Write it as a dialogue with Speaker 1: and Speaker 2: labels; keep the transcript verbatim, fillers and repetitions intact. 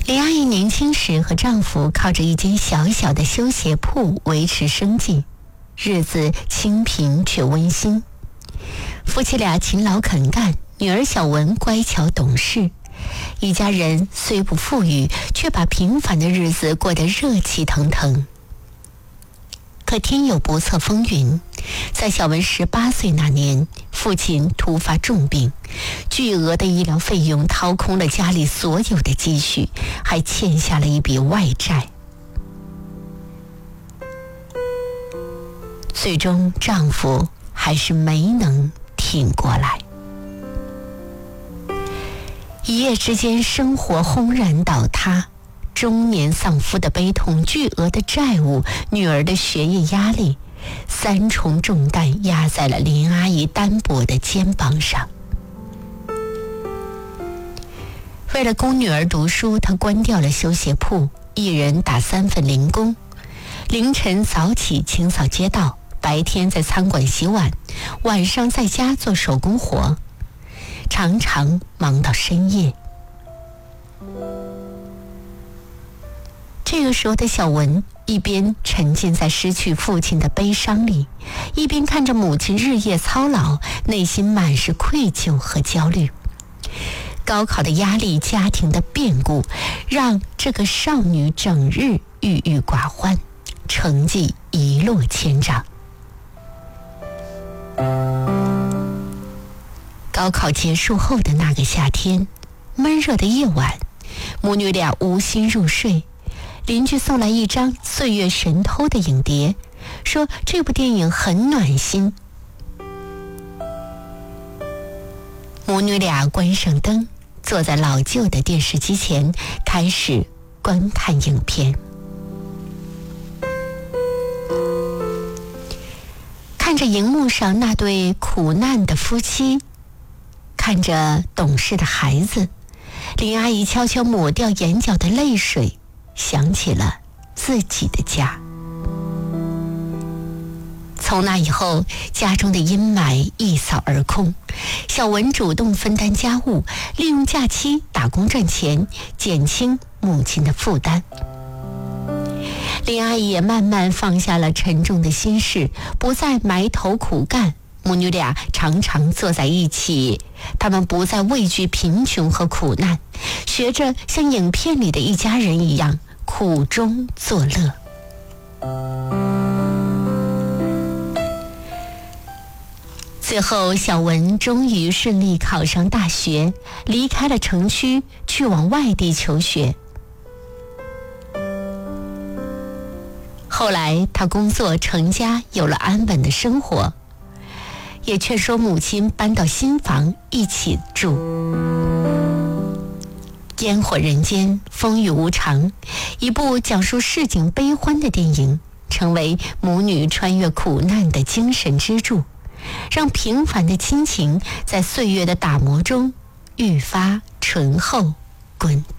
Speaker 1: 林阿姨年轻时和丈夫靠着一间小小的修鞋铺维持生计，日子清贫却温馨。夫妻俩勤劳肯干，女儿小文乖巧懂事，一家人虽不富裕，却把平凡的日子过得热气腾腾。可天有不测风云，在小文十八岁那年，父亲突发重病，巨额的医疗费用掏空了家里所有的积蓄，还欠下了一笔外债。最终丈夫还是没能挺过来。一夜之间，生活轰然倒塌，中年丧夫的悲痛，巨额的债务，女儿的学业压力，三重重担压在了林阿姨单薄的肩膀上。为了供女儿读书，她关掉了修鞋铺，一人打三份零工，凌晨早起清扫街道，白天在餐馆洗碗，晚上在家做手工活，常常忙到深夜。这个时候的小文一边沉浸在失去父亲的悲伤里，一边看着母亲日夜操劳，内心满是愧疚和焦虑。高考的压力，家庭的变故，让这个少女整日郁郁寡欢，成绩一落千丈。高考结束后的那个夏天，闷热的夜晚，母女俩无心入睡。邻居送来一张《岁月神偷》的影碟，说这部电影很暖心。母女俩关上灯，坐在老旧的电视机前，开始观看影片。看着荧幕上那对苦难的夫妻，看着懂事的孩子，林阿姨悄悄抹掉眼角的泪水，想起了自己的家。从那以后，家中的阴霾一扫而空，小文主动分担家务，利用假期打工赚钱，减轻母亲的负担。林阿姨也慢慢放下了沉重的心事，不再埋头苦干，母女俩常常坐在一起，他们不再畏惧贫穷和苦难，学着像影片里的一家人一样苦中作乐。最后，小文终于顺利考上大学，离开了城区，去往外地求学。后来他工作成家，有了安稳的生活，也劝说母亲搬到新房一起住。烟火人间，风雨无常，一部讲述市井悲欢的电影，成为母女穿越苦难的精神支柱，让平凡的亲情在岁月的打磨中愈发醇厚滚